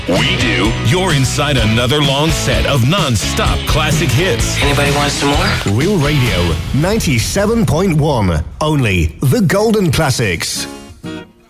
We do. You're inside another long set of non-stop classic hits. Anybody want some more? Real Radio 97.1. Only the golden classics.